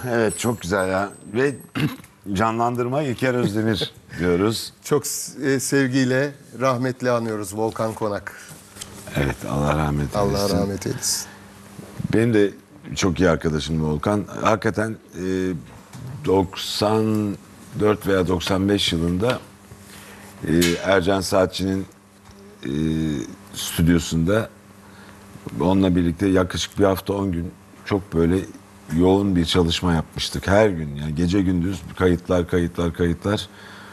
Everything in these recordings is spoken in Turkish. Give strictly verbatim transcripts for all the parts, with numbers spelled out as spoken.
Evet, çok güzel ya. Ve canlandırma İlker Özdemir diyoruz. Çok e, sevgiyle, rahmetle anıyoruz Volkan Konak. Evet, Allah rahmet eylesin. Allah rahmet eylesin. Benim de çok iyi arkadaşım Volkan. Hakikaten e, doksan dört veya doksan beş yılında e, Ercan Saatçı'nın e, stüdyosunda onunla birlikte yaklaşık bir hafta on gün çok böyle yoğun bir çalışma yapmıştık. Her gün, yani gece gündüz kayıtlar kayıtlar kayıtlar.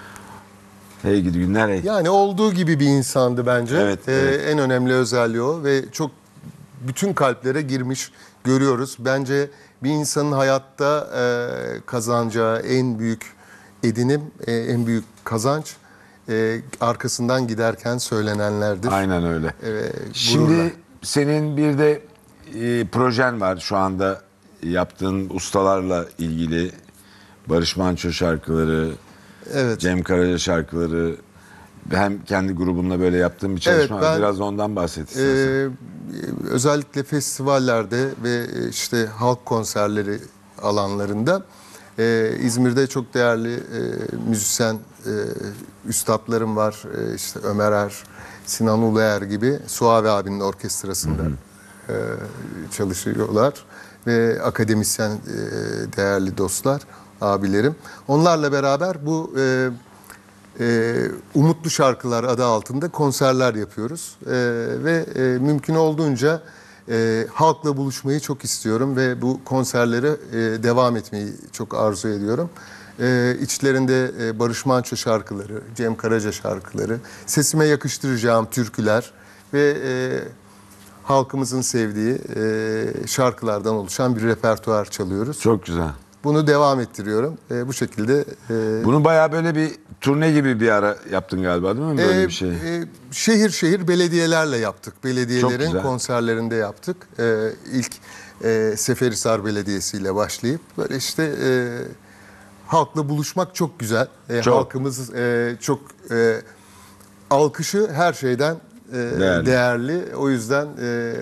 Hey gidi günler hey. Yani olduğu gibi bir insandı bence. Evet, Ee, evet. En önemli özelliği o ve çok bütün kalplere girmiş, görüyoruz. Bence bir insanın hayatta e, kazanacağı en büyük edinim, e, en büyük kazanç e, arkasından giderken söylenenlerdir. Aynen öyle. E, gururla. Şimdi senin bir de e, projen var şu anda, yaptığın ustalarla ilgili Barış Manço şarkıları, Evet. Cem Karaca şarkıları, hem kendi grubunla böyle yaptığın bir çalışma Evet, var. ben- Biraz ondan bahset istersen. Ee, özellikle festivallerde ve işte halk konserleri alanlarında e, İzmir'de çok değerli e, müzisyen e, üstadlarım var. E, işte Ömer Er, Sinan Uluer gibi Suavi abinin orkestrasında e, çalışıyorlar ve akademisyen e, değerli dostlar, abilerim. Onlarla beraber bu e, Ee, Umutlu Şarkılar adı altında konserler yapıyoruz. Ee, ve e, mümkün olduğunca e, halkla buluşmayı çok istiyorum ve bu konserlere e, devam etmeyi çok arzu ediyorum. Ee, içlerinde e, Barış Manço şarkıları, Cem Karaca şarkıları, sesime yakıştıracağım türküler ve e, halkımızın sevdiği e, şarkılardan oluşan bir repertuar çalıyoruz. Çok güzel. Bunu devam ettiriyorum. E, bu şekilde... E, Bunu bayağı böyle bir turne gibi bir ara yaptın galiba, değil mi? Böyle Ee, bir şey. e, şehir şehir belediyelerle yaptık. Çok Belediyelerin güzel. konserlerinde yaptık. Ee, ilk e, Seferihisar Belediyesi ile başlayıp böyle işte e, halkla buluşmak çok güzel. E, Çok. Halkımız e, çok e, alkışı her şeyden e, Değerli. değerli. O yüzden e,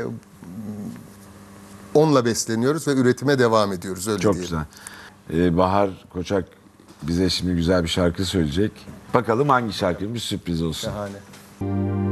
onunla besleniyoruz ve üretime devam ediyoruz. Öyle Çok diyelim. güzel. Ee, Bahar Koçak bize şimdi güzel bir şarkı söyleyecek. Bakalım hangi şarkıymış, sürpriz olsun. Şahane.